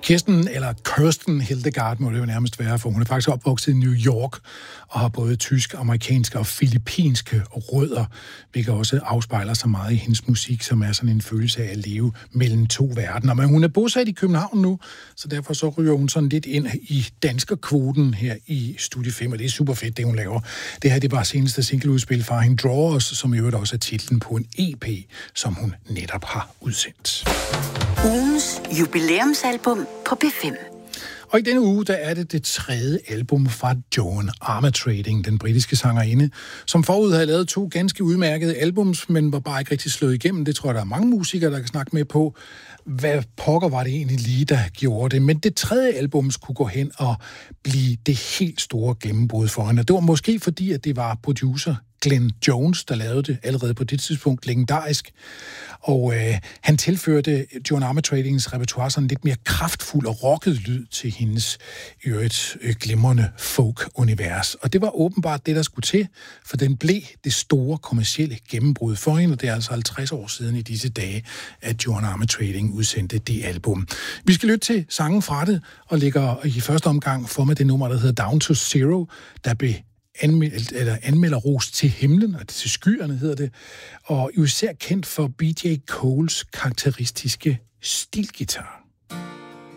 Kirsten Hildegard må det jo nærmest være, for hun er faktisk opvokset i New York og har både tysk, amerikanske og filippinske rødder, hvilket også afspejler sig meget i hendes musik, som er sådan en følelse af at leve mellem to verdener. Men hun er bosat i København nu, så derfor så ryger hun sådan lidt ind i danskerkvoten her i Studie 5, og det er super fedt, det hun laver. Det her, det var seneste singleudspil fra hende Drawers, som i øvrigt også er titlen på en EP, som hun netop har udsendt. Ugens jubilæumsalbum på B5. Og i denne uge, der er det tredje album fra Joan Armatrading, den britiske sangerinde, som forud havde lavet 2 ganske udmærkede albums, men var bare ikke rigtig slået igennem. Det tror jeg, der er mange musikere, der kan snakke med på. Hvad pokker var det egentlig lige, der gjorde det? Men det tredje album skulle gå hen og blive det helt store gennembrud for hende. Det var måske fordi, at det var producer Glenn Jones, der lavede det allerede på det tidspunkt legendarisk. Og han tilførte Joan Armatradings repertoire sådan lidt mere kraftfuld og rocket lyd til hendes øvrigt glimrende folk-univers. Og det var åbenbart det, der skulle til, for den blev det store kommercielle gennembrud for hende, og det er altså 50 år siden i disse dage, at Joan Armatrading udsendte det album. Vi skal lytte til sangen fra det, og lægger i første omgang for med det nummer, der hedder Down to Zero, der blev anmelder ros til himlen, og til skyerne hedder det, og især kendt for B.J. Coles karakteristiske stilgitar.